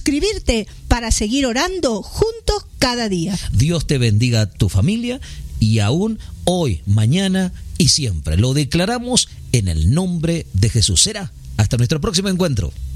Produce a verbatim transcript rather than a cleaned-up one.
suscribirte para seguir orando juntos cada día. Dios te bendiga a tu familia y aún hoy, mañana y siempre. Lo declaramos en el nombre de Jesús. Será hasta nuestro próximo encuentro.